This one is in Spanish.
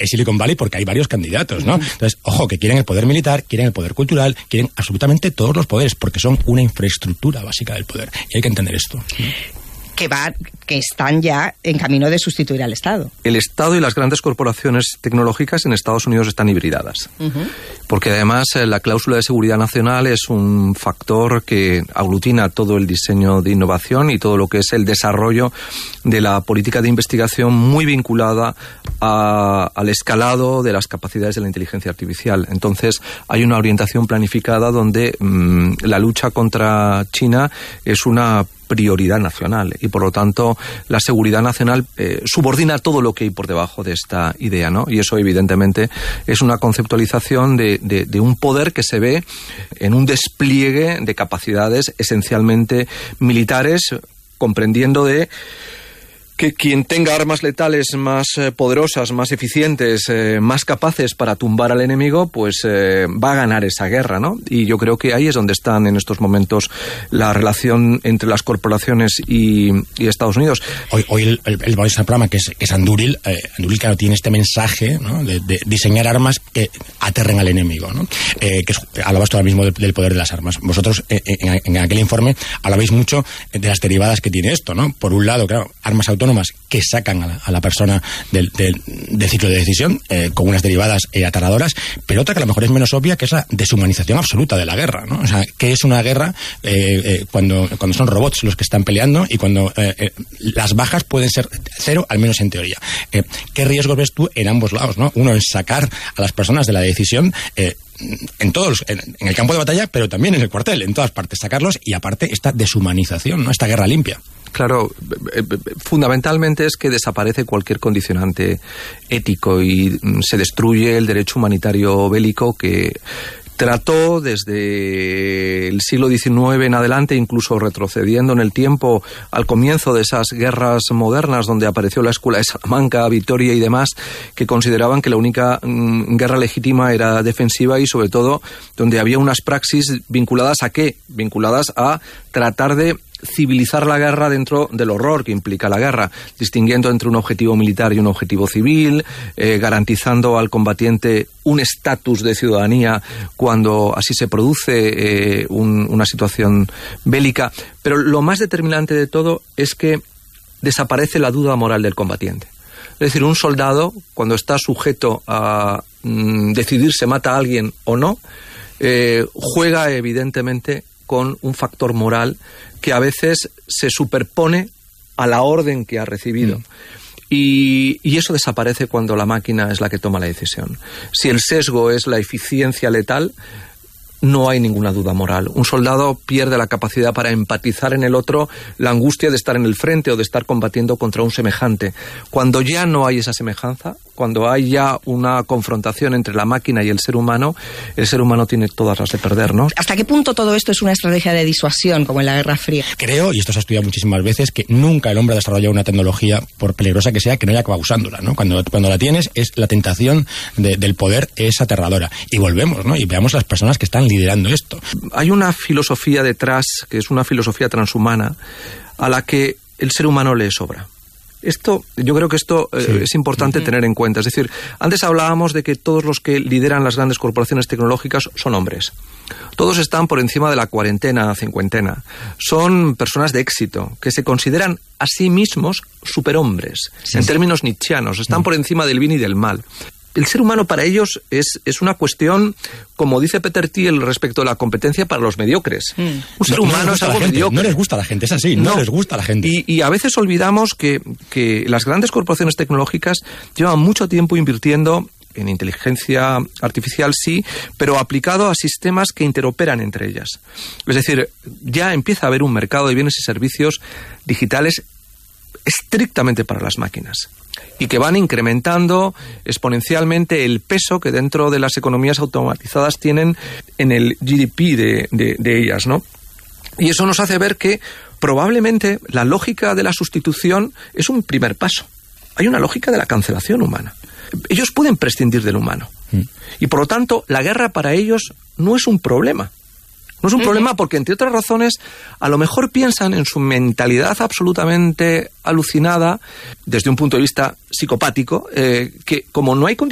es Silicon Valley porque hay varios candidatos, ¿no? Entonces, ojo, que quieren el poder militar, quieren el poder cultural, quieren absolutamente todos los poderes, porque son una infraestructura básica del poder. Y hay que entender esto. Que están ya en camino de sustituir al Estado. El Estado y las grandes corporaciones tecnológicas en Estados Unidos están hibridadas. Porque además la cláusula de seguridad nacional es un factor que aglutina todo el diseño de innovación y todo lo que es el desarrollo de la política de investigación muy vinculada al escalado de las capacidades de la inteligencia artificial. Entonces hay una orientación planificada donde la lucha contra China es una prioridad nacional y por lo tanto la seguridad nacional subordina todo lo que hay por debajo de esta idea, ¿no? Y eso evidentemente es una conceptualización de un poder que se ve en un despliegue de capacidades esencialmente militares, comprendiendo de que quien tenga armas letales más poderosas, más eficientes, más capaces para tumbar al enemigo, pues va a ganar esa guerra, ¿no? Y yo creo que ahí es donde están en estos momentos la relación entre las corporaciones y Estados Unidos. Hoy el programa que es Anduril, claro, tiene este mensaje, ¿no? de diseñar armas que aterren al enemigo, ¿no? Hablabas tú ahora mismo del poder de las armas. Vosotros en aquel informe hablabais mucho de las derivadas que tiene esto, ¿no? Por un lado, claro, armas autónomas que sacan a la persona del ciclo de decisión con unas derivadas aterradoras, pero otra que a lo mejor es menos obvia, que es la deshumanización absoluta de la guerra, ¿no? O sea, ¿qué es una guerra cuando son robots los que están peleando y cuando las bajas pueden ser cero, al menos en teoría? ¿Qué riesgos ves tú en ambos lados, ¿no? Uno es sacar a las personas de la decisión en el campo de batalla, pero también en el cuartel, en todas partes, sacarlos, y aparte esta deshumanización, ¿no? Esta guerra limpia. Claro, fundamentalmente es que desaparece cualquier condicionante ético y se destruye el derecho humanitario bélico que trató desde el siglo XIX en adelante, incluso retrocediendo en el tiempo al comienzo de esas guerras modernas donde apareció la Escuela de Salamanca, Vitoria y demás, que consideraban que la única guerra legítima era defensiva y sobre todo donde había unas praxis vinculadas ¿a qué? Vinculadas a tratar de civilizar la guerra dentro del horror que implica la guerra, distinguiendo entre un objetivo militar y un objetivo civil, garantizando al combatiente un estatus de ciudadanía cuando así se produce una situación bélica. Pero lo más determinante de todo es que desaparece la duda moral del combatiente. Es decir, un soldado, cuando está sujeto a decidir si mata a alguien o no, juega evidentemente con un factor moral que a veces se superpone a la orden que ha recibido. Y eso desaparece cuando la máquina es la que toma la decisión. Si el sesgo es la eficiencia letal, no hay ninguna duda moral. Un soldado pierde la capacidad para empatizar en el otro la angustia de estar en el frente o de estar combatiendo contra un semejante. Cuando ya no hay esa semejanza, cuando hay ya una confrontación entre la máquina y el ser humano tiene todas las de perder, ¿no? ¿Hasta qué punto todo esto es una estrategia de disuasión, como en la Guerra Fría? Creo, y esto se ha estudiado muchísimas veces, que nunca el hombre ha desarrollado una tecnología, por peligrosa que sea, que no haya acabado usándola, ¿no? Cuando la tienes, la tentación del poder es aterradora. Y volvemos, ¿no? Y veamos las personas que están liderando esto. Hay una filosofía detrás, que es una filosofía transhumana, a la que el ser humano le sobra. Yo creo que esto es importante tener en cuenta. Es decir, antes hablábamos de que todos los que lideran las grandes corporaciones tecnológicas son hombres. Todos están por encima de la cuarentena, cincuentena. Son personas de éxito, que se consideran a sí mismos superhombres, en términos nietzscheanos. Están por encima del bien y del mal. El ser humano para ellos es una cuestión, como dice Peter Thiel respecto a la competencia, para los mediocres. Un ser humano es algo mediocre. No les gusta a la gente, es así, no les gusta a la gente. Y a veces olvidamos que las grandes corporaciones tecnológicas llevan mucho tiempo invirtiendo en inteligencia artificial, sí, pero aplicado a sistemas que interoperan entre ellas. Es decir, ya empieza a haber un mercado de bienes y servicios digitales estrictamente para las máquinas y que van incrementando exponencialmente el peso que dentro de las economías automatizadas tienen en el GDP de ellas, ¿no? Y eso nos hace ver que probablemente la lógica de la sustitución es un primer paso. Hay una lógica de la cancelación humana. Ellos pueden prescindir del humano. Y por lo tanto, la guerra para ellos no es un problema. No es un problema porque, entre otras razones, a lo mejor piensan en su mentalidad absolutamente alucinada, desde un punto de vista psicopático, que como no hay